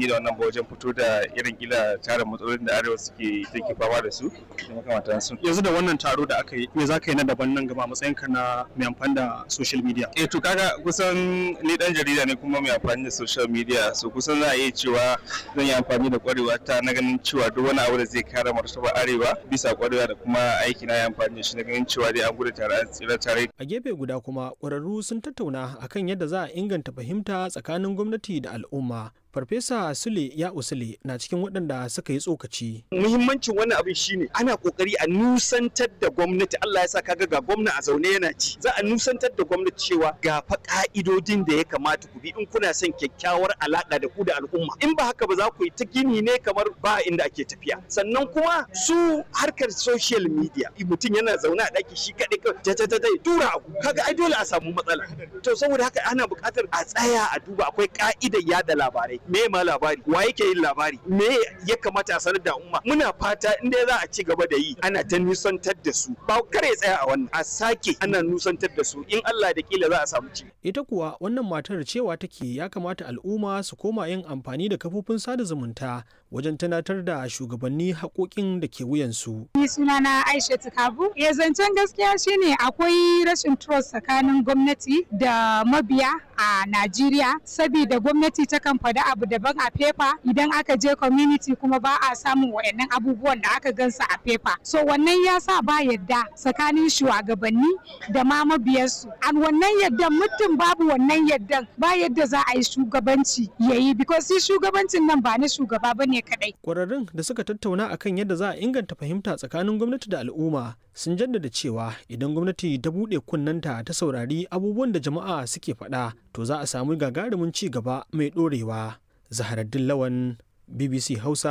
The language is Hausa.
amfani da wannan ba wajen fito da irin kila tarin matsalolin da arewa take fama da su da makamantansu. Yanzu da wannan taro da aka yi, me za ka yi na daban nan gaba matsayin ka na mai amfani da social media? To kaga kusan ni dan jarida ne kuma mai amfani da social media, so kusan za a iya cewa zan yi amfani da kwarewa ta na ganin cewa duk wani abu da zai kare martaba arewa bisa kwarewa da kuma aiki na yi amfani da shi na ganin cewa dai an gudu tare an tsira tare. A gefe guda kuma ƙwararru sun tattauna akan yadda za a inganta fahimta tsakanin gwamnati da al'umma. Farfesa Sule ya Usule na cikin waɗanda suka yi tsokaci. Muhimmancin wannan abin shine ana kokari a nusantar da gwamnati. Allah ya sa kaga ga gwamna a zaune yana ci. Za a nusantar da gwamnati cewa ga fa ka'idodin da ya kamata ku bi in kuna son kyakkyawar alaka da ku da al'umma. In ba haka ba za ku yi ta gini ne kamar ba inda ake tafiya. Sannan kuma su harkar social media mutum yana zaune a ɗaki shi kaɗai tura abu. Kaga ai dole a samu matsala. To saboda haka ana buƙatar a tsaya a duba akwai ka'idar yada labarai. Me ma labari, wa yake yin labari, me ya kamata a sanar da umma. Muna fata inda za a ci gaba da yi ana ta nusantar da su, ba kare tsaya a wannan, a sake ana nusantar da su, in Allah da kila za a samu ci. Ita kuwa wannan matar cewa take ya kamata al'umma su koma yin amfani da kafofin sada zumunta wajen tunatar da shugabanni haƙoƙin da ke wuyansu. Ni sunana Aisha Kabu. Zancen gaskiya shine akwai rashin trust tsakanin gwamnati da mabiya a Najeriya, saboda gwamnati takan faɗi abu daban a fefa, idan aka je community kuma ba a samun wayannan abubuwan da aka gansa a fefa. So wannan ya sa ba yadda tsakanin shugabanni da ma mabiyarsu. An wannan yadda mutum babu wannan yaddan ba yadda za a yi shugabanci yayi, because shi shugabancin nan ba na shugaba bane kadai. Kwararrun da suka tattauna akan yadda za a inganta fahimta tsakanin gwamnati da al'umma sun jaddada cewa idan gwamnati ta buɗe kunnanta ta saurari abubuwan da jama'a suke faɗa, to za a samu gagarumin ci gaba mai ɗorewa. Zaharaddin Lawan, BBC Hausa.